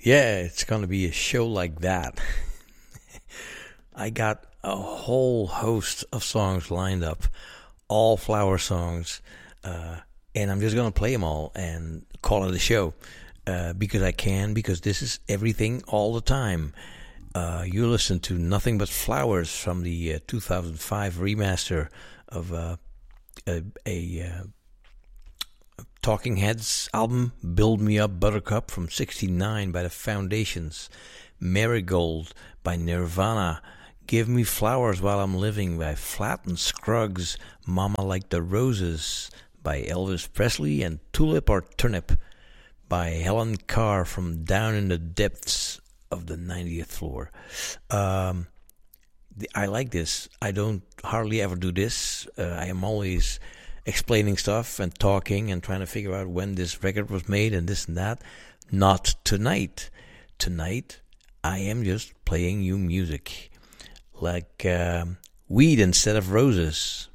Yeah, it's gonna be a show like that. I got a whole host of songs lined up, all flower songs, uh, and I'm just gonna play them all and call it a show because I can, because this is everything all the time. You listen to Nothing But Flowers from the 2005 remaster of a Talking Heads album, Build Me Up Buttercup from '69 by the Foundations, Marigold by Nirvana, Give Me Flowers While I'm Living by Flatt and Scruggs, Mama Like the Roses by Elvis Presley, and Tulip or Turnip by Helen Carr from Down in the Depths of the 90th Floor. I like this. I don't hardly ever do this. I am always explaining stuff and talking and trying to figure out when this record was made and this and that. Not tonight. Tonight, I am just playing you music. Like Weed Instead of Roses